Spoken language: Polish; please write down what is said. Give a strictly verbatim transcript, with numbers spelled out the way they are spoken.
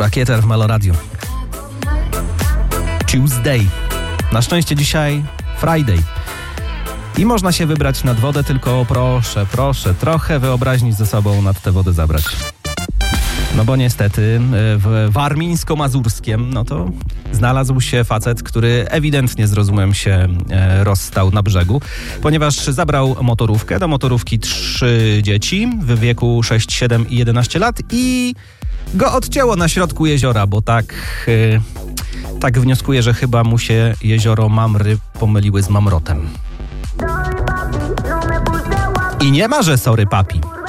Rakieter w Meloradiu. Tuesday. Na szczęście dzisiaj Friday. I można się wybrać nad wodę, tylko proszę, proszę, trochę wyobraźni ze sobą nad tę wodę zabrać. No bo niestety w Warmińsko-Mazurskiem, no to znalazł się facet, który ewidentnie z rozumem się rozstał na brzegu, ponieważ zabrał motorówkę, do motorówki trzy dzieci w wieku sześć, siedem i jedenaście lat i go odcięło na środku jeziora, bo tak, tak wnioskuję, że chyba mu się jezioro Mamry pomyliły z Mamrotem. I nie ma, że sorry papi.